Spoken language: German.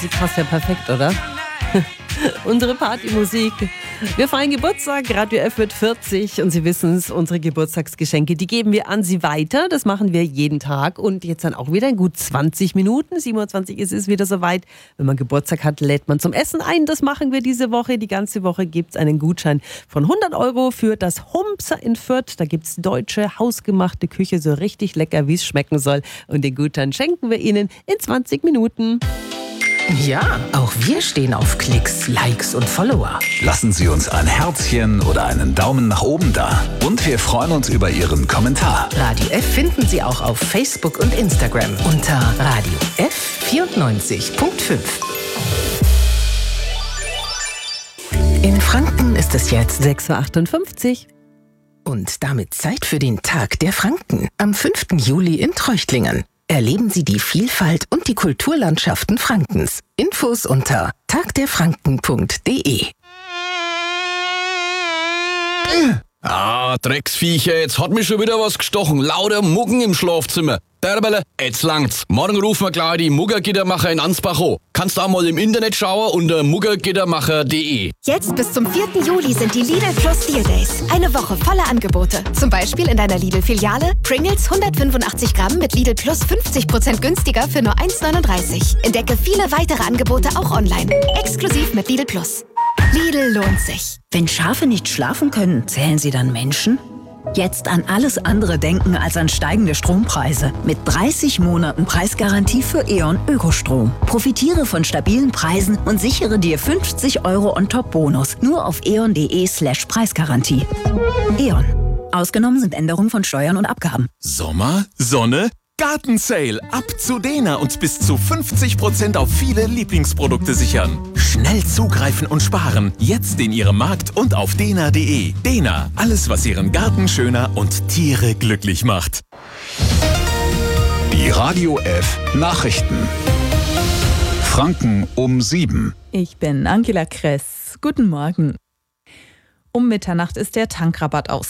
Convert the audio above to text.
Sie passt ja perfekt, oder? Unsere Partymusik. Wir feiern Geburtstag, Radio F wird 40 und Sie wissen es, unsere Geburtstagsgeschenke, die geben wir an Sie weiter. Das machen wir jeden Tag und jetzt dann auch wieder in gut 20 Minuten. 27 ist es wieder soweit. Wenn man Geburtstag hat, lädt man zum Essen ein. Das machen wir diese Woche. Die ganze Woche gibt es einen Gutschein von 100 € für das Humpser in Fürth. Da gibt es deutsche, hausgemachte Küche, so richtig lecker, wie es schmecken soll. Und den Gutschein schenken wir Ihnen in 20 Minuten. Ja, auch wir stehen auf Klicks, Likes und Follower. Lassen Sie uns ein Herzchen oder einen Daumen nach oben da. Und wir freuen uns über Ihren Kommentar. Radio F finden Sie auch auf Facebook und Instagram unter Radio F 94.5. In Franken ist es jetzt 6:58 Uhr. Und damit Zeit für den Tag der Franken am 5. Juli in Treuchtlingen. Erleben Sie die Vielfalt und die Kulturlandschaften Frankens. Infos unter tagderfranken.de. Drecksviecher, jetzt hat mich schon wieder was gestochen. Lauter Muggen im Schlafzimmer. Derbele, jetzt langt's. Morgen rufen wir gleich die Muggergittermacher in Ansbach an. Kannst du auch mal im Internet schauen unter muggergittermacher.de. Jetzt bis zum 4. Juli sind die Lidl Plus Deal Days. Eine Woche voller Angebote. Zum Beispiel in deiner Lidl-Filiale Pringles 185 Gramm mit Lidl Plus 50% günstiger für nur 1,39. Entdecke viele weitere Angebote auch online. Exklusiv mit Lidl Plus. Lidl lohnt sich. Wenn Schafe nicht schlafen können, zählen sie dann Menschen? Jetzt an alles andere denken als an steigende Strompreise. Mit 30 Monaten Preisgarantie für E.ON Ökostrom. Profitiere von stabilen Preisen und sichere dir 50 € on-top-Bonus. Nur auf eon.de/Preisgarantie. E.ON. Ausgenommen sind Änderungen von Steuern und Abgaben. Sommer, Sonne, Gartensale. Ab zu Dena und bis zu 50% auf viele Lieblingsprodukte sichern. Schnell zugreifen und sparen. Jetzt in Ihrem Markt und auf dena.de. Dena, alles was Ihren Garten schöner und Tiere glücklich macht. Die Radio F Nachrichten. Franken um 7. Ich bin Angela Kress. Guten Morgen. Um Mitternacht ist der Tankrabatt aus.